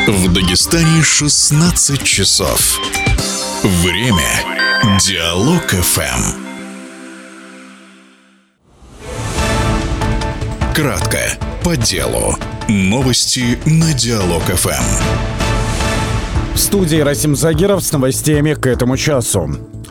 В Дагестане 16 часов. Время Диалог ФМ. Кратко, по делу. Новости на Диалог ФМ. В студии Расим Загиров с новостями к этому часу.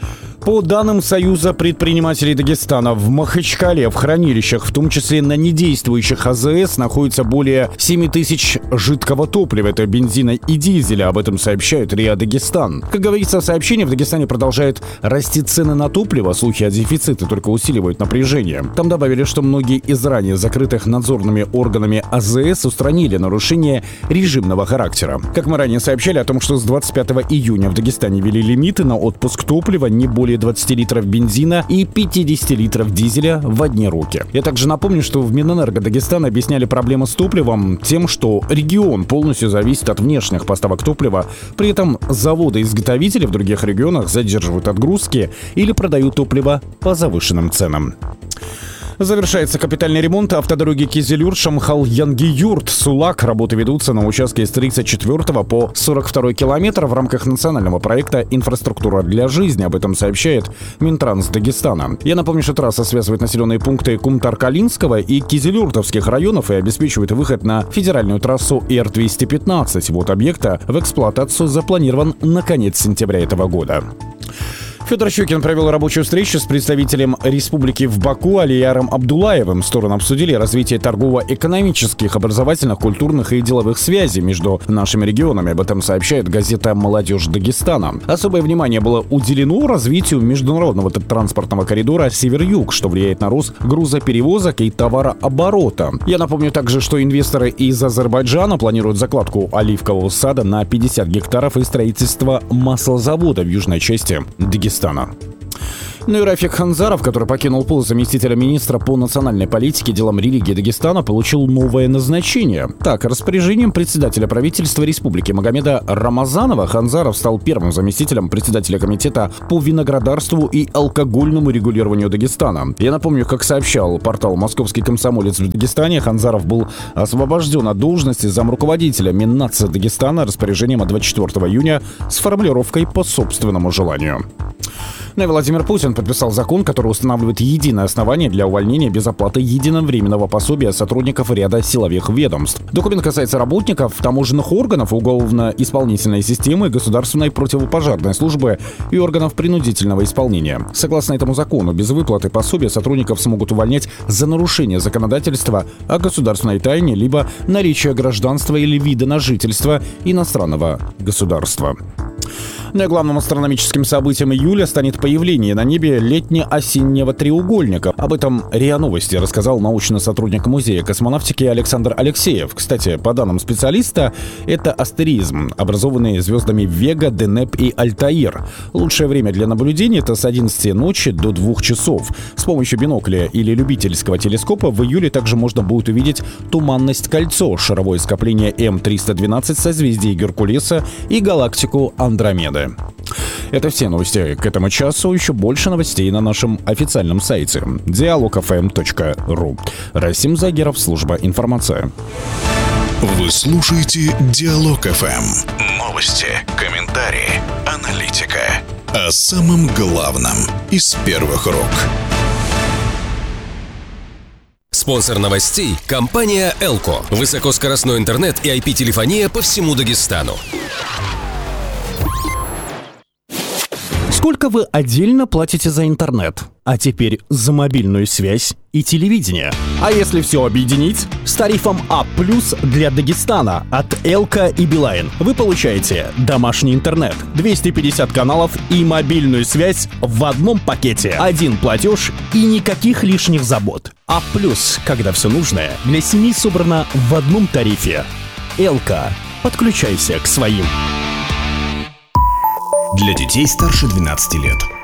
По данным Союза предпринимателей Дагестана, в Махачкале в хранилищах, в том числе на недействующих АЗС, находится более 7 тысяч жидкого топлива. Это бензина и дизеля. Об этом сообщают РИА Дагестан. Как говорится в сообщении, в Дагестане продолжают расти цены на топливо. Слухи о дефиците только усиливают напряжение. Там добавили, что многие из ранее закрытых надзорными органами АЗС устранили нарушения режимного характера. Как мы ранее сообщали о том, что с 25 июня в Дагестане ввели лимиты на отпуск топлива не более 20 литров бензина и 50 литров дизеля в одни руки. Я также напомню, что в Минэнерго Дагестана объясняли проблемы с топливом тем, что регион полностью зависит от внешних поставок топлива. При этом заводы-изготовители в других регионах задерживают отгрузки или продают топливо по завышенным ценам. Завершается капитальный ремонт автодороги Кизилюрт-Шамхал-Янгиюрт. Сулак. Работы ведутся на участке с 34 по 42 километр в рамках национального проекта «Инфраструктура для жизни». Об этом сообщает Минтранс Дагестана. Я напомню, что трасса связывает населенные пункты Кумтар-Калинского и Кизилюртовских районов и обеспечивает выход на федеральную трассу Р-215. Вот объекта в эксплуатацию запланирован на конец сентября этого года. Федор Щукин провел рабочую встречу с представителем республики в Баку Алияром Абдуллаевым. Стороны обсудили развитие торгово-экономических, образовательных, культурных и деловых связей между нашими регионами. Об этом сообщает газета «Молодежь Дагестана». Особое внимание было уделено развитию международного транспортного коридора «Север-Юг», что влияет на рост грузоперевозок и товарооборота. Я напомню также, что инвесторы из Азербайджана планируют закладку оливкового сада на 50 гектаров и строительство маслозавода в южной части Дагестана. Ну и Рафик Ханзаров, который покинул пост заместителя министра по национальной политике, делам религии Дагестана, получил новое назначение. Так, распоряжением председателя правительства республики Магомеда Рамазанова Ханзаров стал первым заместителем председателя комитета по виноградарству и алкогольному регулированию Дагестана. Я напомню, как сообщал портал «Московский комсомолец» в Дагестане, Ханзаров был освобожден от должности замруководителя Миннатса Дагестана распоряжением от 24 июня с формулировкой «по собственному желанию». Ну и Владимир Путин подписал закон, который устанавливает единое основание для увольнения без оплаты единовременного пособия сотрудников ряда силовых ведомств. Документ касается работников таможенных органов, уголовно-исполнительной системы, государственной противопожарной службы и органов принудительного исполнения. Согласно этому закону, без выплаты пособия сотрудников смогут увольнять за нарушение законодательства о государственной тайне либо наличие гражданства или вида на жительство иностранного государства. Ну и главным астрономическим событием июля станет появление на небе летне-осеннего треугольника. Об этом РИА Новости рассказал научный сотрудник Музея космонавтики Александр Алексеев. Кстати, по данным специалиста, это астеризм, образованный звездами Вега, Денеп и Альтаир. Лучшее время для наблюдения — это с 11 ночи до 2 часов. С помощью бинокля или любительского телескопа в июле также можно будет увидеть туманность-кольцо, шаровое скопление М312 созвездия Геркулеса и галактику Андромеды. Это все новости к этому часу. Еще больше новостей на нашем официальном сайте dialogfm.ru. Расим Загиров, служба информация. Вы слушаете Диалог ФМ. Новости, комментарии, аналитика. О самом главном из первых рук. Спонсор новостей – компания «Элко». Высокоскоростной интернет и IP-телефония по всему Дагестану. Сколько вы отдельно платите за интернет? А теперь за мобильную связь и телевидение. А если все объединить? С тарифом А+ для Дагестана от Элко и Билайн вы получаете домашний интернет, 250 каналов и мобильную связь в одном пакете. Один платеж и никаких лишних забот. А+, когда все нужное для семьи собрано в одном тарифе. Элко. Подключайся к своим. Для детей старше 12 лет.